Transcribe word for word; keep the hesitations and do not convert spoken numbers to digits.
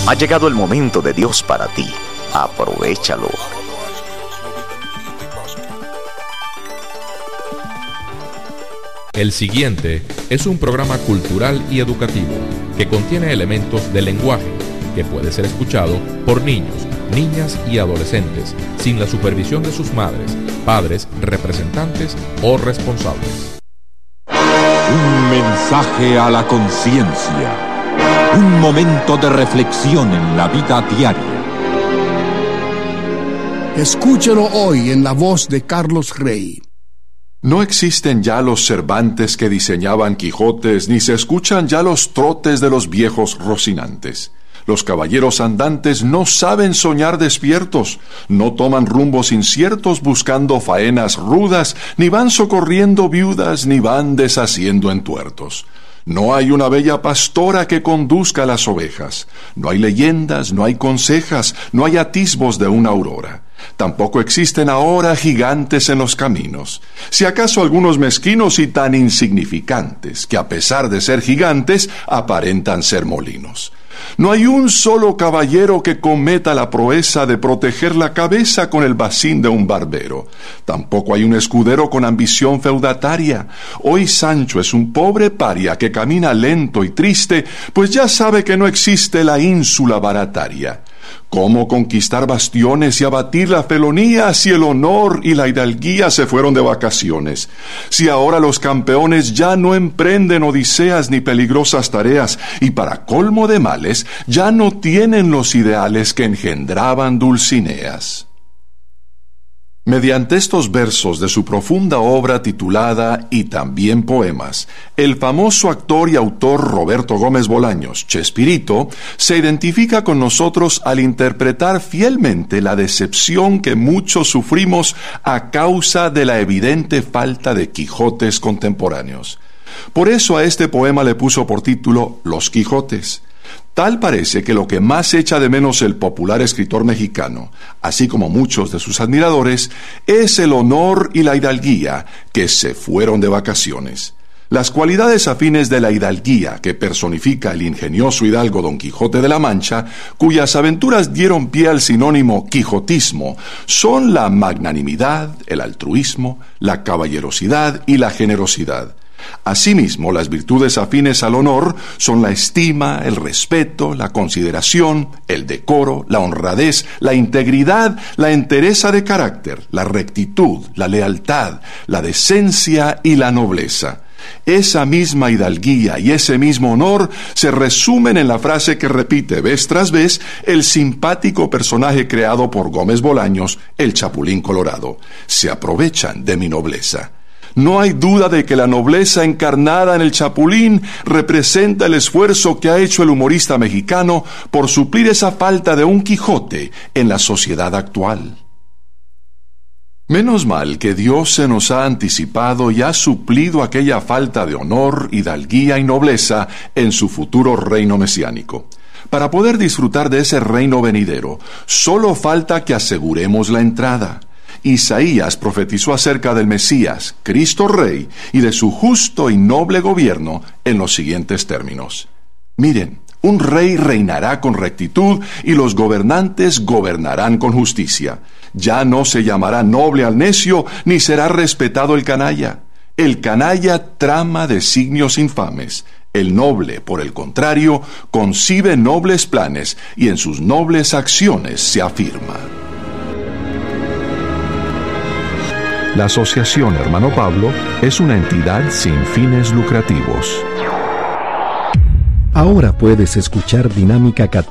Ha llegado el momento de Dios para ti. Aprovéchalo. El siguiente es un programa cultural y educativo que contiene elementos del lenguaje que puede ser escuchado por niños, niñas y adolescentes sin la supervisión de sus madres, padres, representantes o responsables. Un mensaje a la conciencia. Un momento de reflexión en la vida diaria. Escúchelo hoy en la voz de Carlos Rey. No existen ya los Cervantes que diseñaban Quijotes, ni se escuchan ya los trotes de los viejos Rocinantes. Los caballeros andantes no saben soñar despiertos, no toman rumbos inciertos buscando faenas rudas, ni van socorriendo viudas, ni van deshaciendo entuertos. No hay una bella pastora que conduzca las ovejas, no hay leyendas, no hay consejas, no hay atisbos de una aurora. Tampoco existen ahora gigantes en los caminos, si acaso algunos mezquinos y tan insignificantes, que a pesar de ser gigantes, aparentan ser molinos. No hay un solo caballero que cometa la proeza de proteger la cabeza con el bacín de un barbero. Tampoco hay un escudero con ambición feudataria. Hoy Sancho es un pobre paria que camina lento y triste, pues ya sabe que no existe la ínsula barataria. ¿Cómo conquistar bastiones y abatir la felonía si el honor y la hidalguía se fueron de vacaciones? Si ahora los campeones ya no emprenden odiseas ni peligrosas tareas y para colmo de males ya no tienen los ideales que engendraban Dulcineas. Mediante estos versos de su profunda obra titulada Y también poemas, el famoso actor y autor Roberto Gómez Bolaños, Chespirito, se identifica con nosotros al interpretar fielmente la decepción que muchos sufrimos a causa de la evidente falta de Quijotes contemporáneos. Por eso a este poema le puso por título Los Quijotes. Tal parece que lo que más echa de menos el popular escritor mexicano, así como muchos de sus admiradores, es el honor y la hidalguía que se fueron de vacaciones. Las cualidades afines de la hidalguía que personifica el ingenioso hidalgo Don Quijote de la Mancha, cuyas aventuras dieron pie al sinónimo quijotismo, son la magnanimidad, el altruismo, la caballerosidad y la generosidad. Asimismo, las virtudes afines al honor son la estima, el respeto, la consideración, el decoro, la honradez, la integridad, la entereza de carácter, la rectitud, la lealtad, la decencia y la nobleza. Esa misma hidalguía y ese mismo honor se resumen en la frase que repite vez tras vez el simpático personaje creado por Gómez Bolaños, el Chapulín Colorado. Se aprovechan de mi nobleza. No hay duda de que la nobleza encarnada en el Chapulín representa el esfuerzo que ha hecho el humorista mexicano por suplir esa falta de un Quijote en la sociedad actual. Menos mal que Dios se nos ha anticipado y ha suplido aquella falta de honor, hidalguía y nobleza en su futuro reino mesiánico. Para poder disfrutar de ese reino venidero, solo falta que aseguremos la entrada. Isaías profetizó acerca del Mesías, Cristo Rey, y de su justo y noble gobierno en los siguientes términos. Miren, un rey reinará con rectitud y los gobernantes gobernarán con justicia. Ya no se llamará noble al necio, ni será respetado el canalla. El canalla trama designios infames. El noble, por el contrario, concibe nobles planes y en sus nobles acciones se afirma. La Asociación Hermano Pablo es una entidad sin fines lucrativos. Ahora puedes escuchar Dinámica Católica